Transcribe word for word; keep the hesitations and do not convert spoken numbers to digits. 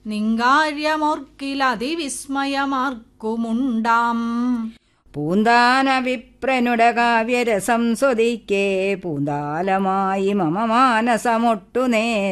നിങ്കാര്യമോർക്കിലതിവിസ്മയമാർക്കുമുണ്ടാം. പൂന്താന വിപ്രനുട കാവ്യരസം സ്വദിക്കേ പൂന്താലമായി മമ മാനസമൊട്ടു നേ